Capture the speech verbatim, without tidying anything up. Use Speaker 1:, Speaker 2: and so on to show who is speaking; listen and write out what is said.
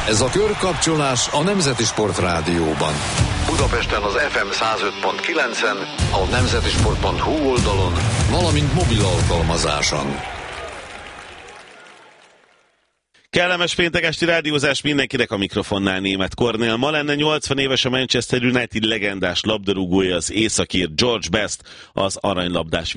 Speaker 1: Ez a körkapcsolás a Nemzeti Sport Rádióban. Budapesten az ef em száz öt pont kilencen, a nemzetisport pont hu oldalon, valamint mobil alkalmazáson.
Speaker 2: Kellemes péntek esti rádiózás mindenkinek, a mikrofonnál Németh Kornél. Ma lenne nyolcvan éves a Manchester United legendás labdarúgója, az északír George Best, az aranylabdás